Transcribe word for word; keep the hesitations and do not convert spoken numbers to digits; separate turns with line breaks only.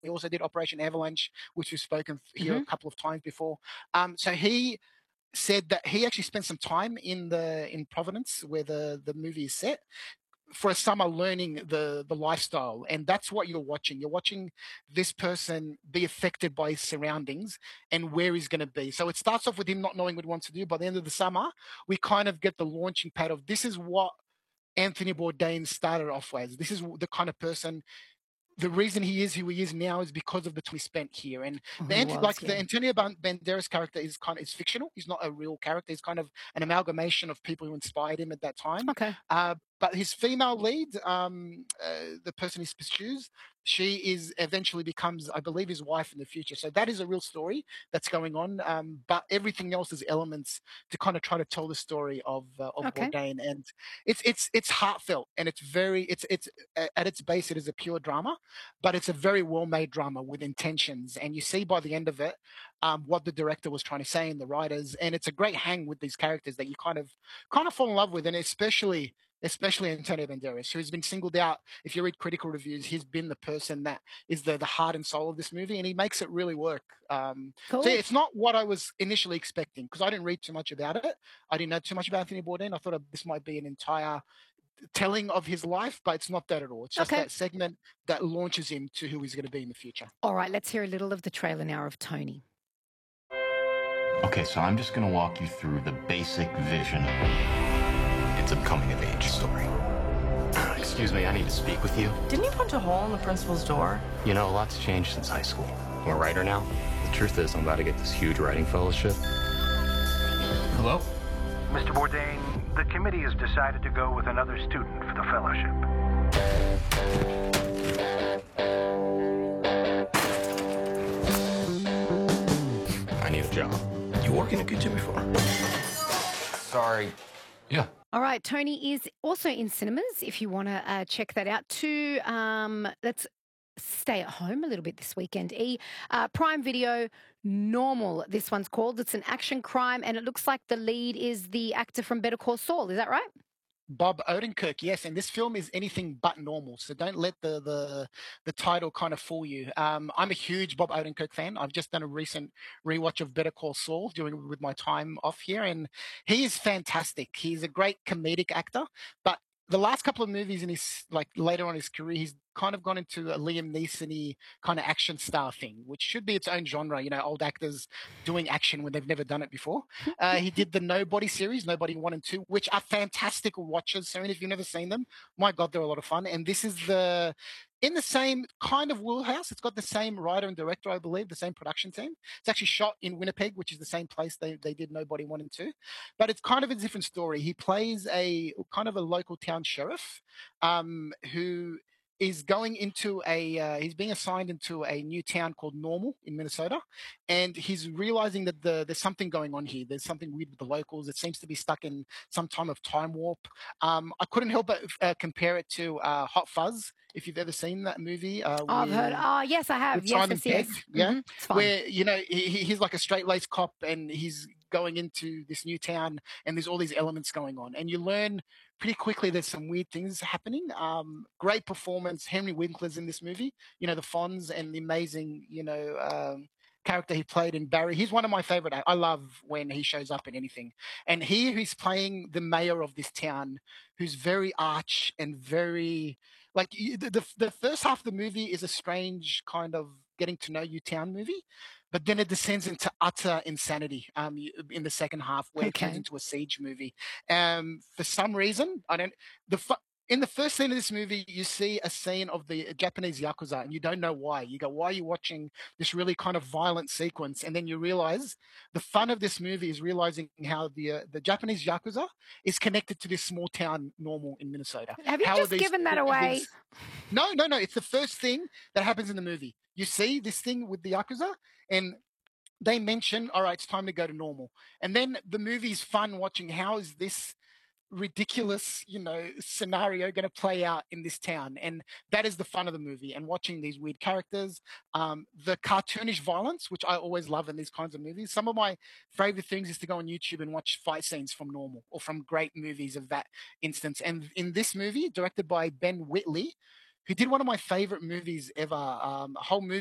He also did Operation Avalanche, which we've spoken here
Mm-hmm.
a couple of times before. Um, so he said that he actually spent some time in the in Providence, where the the movie is set, for a summer learning the the lifestyle, and that's what you're watching. You're watching this person be affected by his surroundings and where he's going to be. So it starts off with him not knowing what he wants to do. By the end of the summer, we kind of get the launching pad of this is what Anthony Bourdain started off as. This is the kind of person, the reason he is who he is now is because of the time he spent here. And
Oh,
the
he
like
was,
the
yeah.
Antonio Banderas character is kind of is fictional. He's not a real character. He's kind of an amalgamation of people who inspired him at that time.
Okay.
Uh, but his female lead, um, uh, the person he pursues, she is eventually becomes, I believe, his wife in the future. So that is a real story that's going on. Um, but everything else is elements to kind of try to tell the story of uh, of
Okay.
Bourdain, and it's it's it's heartfelt, and it's very it's it's at its base it is a pure drama, but it's a very well-made drama with intentions. And you see by the end of it um, what the director was trying to say and the writers, and it's a great hang with these characters that you kind of kind of fall in love with, and especially especially Antonio Banderas, who's been singled out. If you read critical reviews, he's been the person that is the the heart and soul of this movie, and he makes it really work. Um, so yeah,
Cool.
it's not what I was initially expecting, because I didn't read too much about it. I didn't know too much about Anthony Bourdain. I thought this might be an entire telling of his life, but it's not that at all. It's just
Okay.
that segment that launches him to who he's going to be in the future.
All right, let's hear a little of the trailer now of Tony.
Okay, so I'm just gonna walk you through the basic vision. It's a coming-of-age story. Excuse me, I need to speak with you.
Didn't you punch a hole in the principal's door?
You know, a lot's changed since high school. I'm a writer now. The truth is, I'm about to get this huge writing fellowship. Hello?
Mister Bourdain, the committee has decided to go with another student for the fellowship.
I need a job.
You work in a kitchen before?
Sorry. Yeah.
All right, Tony is also in cinemas if you want to uh, check that out too. Um, let's stay at home a little bit this weekend. E uh, Prime Video, Normal. This one's called. It's an action crime, and it looks like the lead is the actor from Better Call Saul. Is that right?
Bob Odenkirk, yes, and this film is anything but normal. So don't let the the the title kind of fool you. Um, I'm a huge Bob Odenkirk fan. I've just done a recent rewatch of Better Call Saul during with my time off here, and he is fantastic. He's a great comedic actor, but the last couple of movies in his like later on in his career, he's kind of gone into a Liam Neeson-y kind of action star thing, which should be its own genre. You know, old actors doing action when they've never done it before. Uh, he did the Nobody series, Nobody One and Two, which are fantastic watches. So if you've never seen them, my God, they're a lot of fun. And this is the in the same kind of wheelhouse. It's got the same writer and director, I believe, the same production team. It's actually shot in Winnipeg, which is the same place they, they did Nobody One and Two. But it's kind of a different story. He plays a kind of a local town sheriff um, who is going into a uh, he's being assigned into a new town called Normal in Minnesota, and he's realizing that the, there's something going on here. There's something weird with the locals. It seems to be stuck in some time of time warp. Um, I couldn't help but uh, compare it to uh, Hot Fuzz, if you've ever seen that movie. Uh,
Oh, I've heard.
with-
Oh, yes, I have.
with
Yes,
Simon
yes, yes.
Pegg, yeah,
Mhm, it's fun.
where you know he, he- he's like a straight laced cop, and he's going into this new town, and there's all these elements going on, and you learn pretty quickly there's some weird things happening. Um, great performance. Henry Winkler's in this movie. You know the Fonz and the amazing you know um, character he played in Barry. He's one of my favorite. I love when he shows up in anything, and here he's playing the mayor of this town, who's very arch and very like you- the, the the first half of the movie is a strange kind of getting to know you town movie, but then it descends into utter insanity um you- in the second half, where it turns
Okay.
into a siege movie. Um for some reason, I don't the fu- in the first scene of this movie, you see a scene of the Japanese yakuza, and you don't know why. You go, why are you watching this really kind of violent sequence? And then you realize the fun of this movie is realizing how the uh, the Japanese yakuza is connected to this small town Normal in Minnesota.
Have you
How are
just
these
given that
two
away?
things- No, no, no. It's the first thing that happens in the movie. You see this thing with the yakuza, and they mention, all right, it's time to go to Normal. And then the movie's fun watching how is this ridiculous, you know, scenario going to play out in this town. And that is the fun of the movie, and watching these weird characters, um, the cartoonish violence, which I always love in these kinds of movies. Some of my favorite things is to go on YouTube and watch fight scenes from Normal or from great movies of that instance. And in this movie, directed by Ben Whitley, who did one of my favorite movies ever, um, a whole movie